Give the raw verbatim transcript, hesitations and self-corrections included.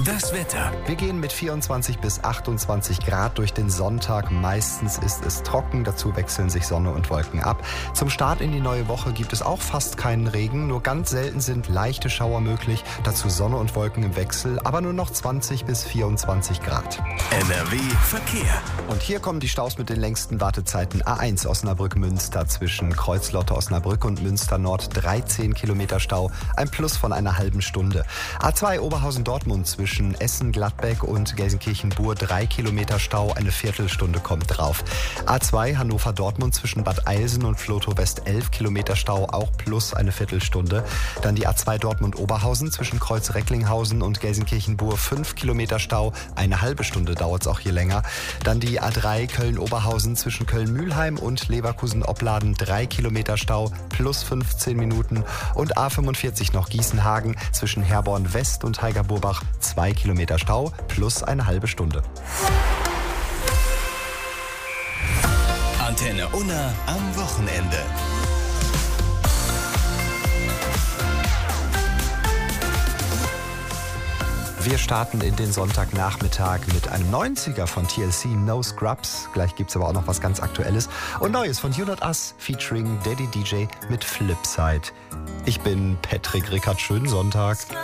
Das Wetter. Wir gehen mit vierundzwanzig bis achtundzwanzig Grad durch den Sonntag. Meistens ist es trocken, dazu wechseln sich Sonne und Wolken ab. Zum Start in die neue Woche gibt es auch fast keinen Regen, nur ganz selten sind leichte Schauer möglich. Dazu Sonne und Wolken im Wechsel, aber nur noch zwanzig bis vierundzwanzig Grad. N R W Verkehr. Und hier kommen die Staus mit den längsten Wartezeiten. A eins Osnabrück-Münster zwischen Kreuzlotte Osnabrück und Münster Nord dreizehn Kilometer Stau, ein Plus von einer halben Stunde. A zwei Oberhausen-Dortmund zwischen Essen-Gladbeck und Gelsenkirchen-Bur drei Kilometer Stau, eine Viertelstunde kommt drauf. A zwei Hannover-Dortmund zwischen Bad Eilsen und Vlotho West elf Kilometer Stau, auch plus eine Viertelstunde. Dann die A zwei Dortmund-Oberhausen zwischen Kreuz-Recklinghausen und Gelsenkirchen-Bur fünf Kilometer Stau, eine halbe Stunde dauert es auch hier länger. Dann die A drei Köln-Oberhausen zwischen Köln-Mühlheim und Leverkusen-Opladen drei Kilometer Stau, plus fünfzehn Minuten. Und A fünfundvierzig noch Gießen-Hagen zwischen Herborn West und Heiger-Burbach zwei Kilometer Stau, plus eine halbe Stunde. Antenne Unna am Wochenende. Wir starten in den Sonntagnachmittag mit einem neunziger von T L C, No Scrubs. Gleich gibt's aber auch noch was ganz Aktuelles. Und Neues von You Not Us featuring Daddy D J mit Flipside. Ich bin Patrick Rickert. Schönen Sonntag.